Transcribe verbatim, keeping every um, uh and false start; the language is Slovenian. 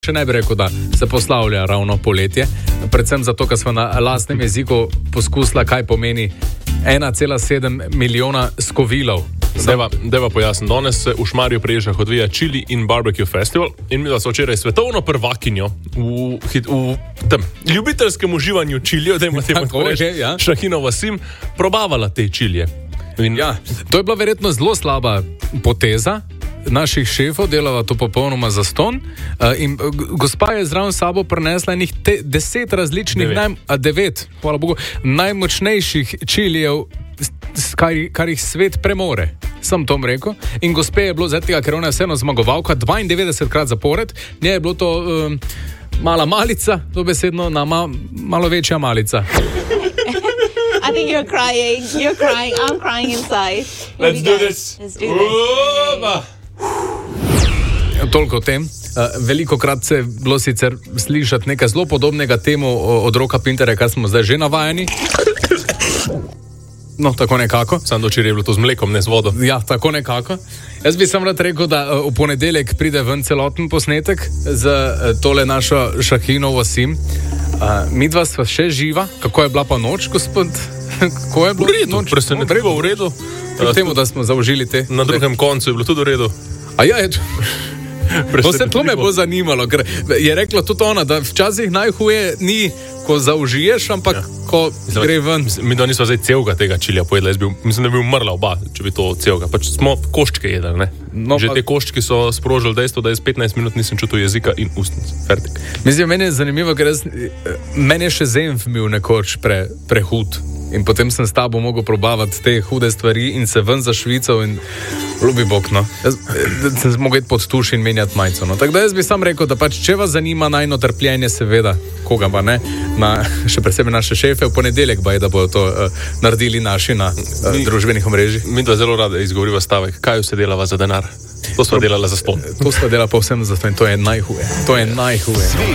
Še ne bi rekel, da se poslavlja ravno poletje, predvsem zato, ker smo na lastnem jeziku poskusila, kaj pomeni ena cela sedem milijona skovilov. Deva, deva pojasni, danes se v Šmarju pri Ježah odvija Chili in Barbecue Festival in mi da so včeraj svetovno prvakinjo v, v tem ljubiteljskem uživanju čilijev, da ima temu tako reči, ja. Šahino Vasim, probavala te čilije. In... Ja, to je bila verjetno zelo slaba poteza naših šefov, delava to popolnoma zastonj. Uh, in uh, gospa je zraven sabo prinesla enih te, deset različnih, naj, a devet, hvala Bogu, najmočnejših čilijev, kar, kar jih svet premore. Sem tom rekel. In gospe je bilo zaradi tega, ker ona je vseeno zmagovalka, dvaindevetdesetkrat zapored, nje je bilo to um, mala malica, dobesedno nama malo večja malica. I think you're crying. You're crying. I'm crying inside. Here Let's do this. Let's do this. Toliko o tem. Veliko krat se je bilo sicer slišati nekaj zelo podobnega temu od Roka Pinterja, kar smo zdaj že navajeni. No, tako nekako. Sam dočer je bilo to z mlekom, ne z vodo. Ja, tako nekako. Jaz bi sam rad rekel, da v ponedeljek pride ven celoten posnetek z tole našo Šahino Vasim. Midva sva še živa. Kako je bila pa noč, gospod? Kako je bilo? V redu, presenetljivo v redu. Pri temu, da smo zaužili te. Na drugem koncu je bilo tudi v redu. A ja, je... To se to me bo zanimalo, ker je rekla tudi ona, da včasih najhuje ni, ko zaužiješ, ampak ja. Ko mislim, gre ven. Mi da nismo zdaj celega tega čilija pojedla, bil, mislim, da bi umrla oba, če bi to celega. Pač smo koščke jedli, ne? No, že pa... te koščki so sprožili dejstvo, da jaz petnajst minut nisem čutil jezika in ustnic. Fertik. Mislim, meni je zanimivo, ker jaz, meni je še zenf bil nekoč pre, prehud. In potem sem s tabo mogel probavati te hude stvari in se ven zašvical in ljubi bog, no. Jaz sem mogel iti pod tuš in menjati majico, no. Tako da jaz bi sam rekel, da pač, če vas zanima najno trpljenje, seveda, koga pa ne, na, še presebej naše šefe, v ponedeljek ba je, da bodo to uh, naredili naši na uh, mi, družbenih omrežjih. Mi da zelo rada izgovoriva stavek, kaj vse delava za denar? To sva delala za ston. To sva delala povsem za ston, to je najhuje. To je najhuje.